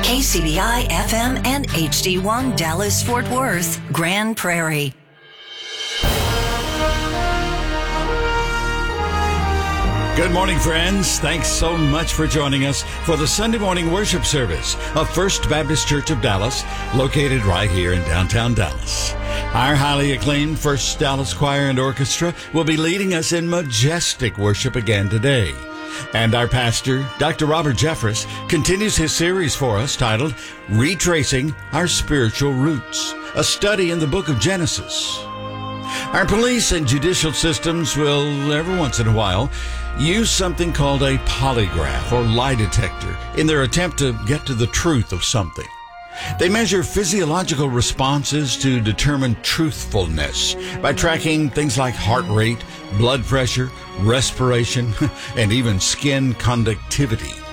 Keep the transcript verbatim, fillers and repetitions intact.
K C B I F M and H D one Dallas Fort Worth, Grand Prairie. Good morning, friends. Thanks so much for joining us for the Sunday morning worship service of First Baptist Church of Dallas, located right here in downtown Dallas. Our highly acclaimed First Dallas Choir and Orchestra will be leading us in majestic worship again today. And our pastor, Doctor Robert Jeffress, continues his series for us titled Retracing Our Spiritual Roots, a study in the book of Genesis. Our police and judicial systems will, every once in a while, use something called a polygraph or lie detector in their attempt to get to the truth of something. They measure physiological responses to determine truthfulness by tracking things like heart rate, blood pressure, respiration, and even skin conductivity.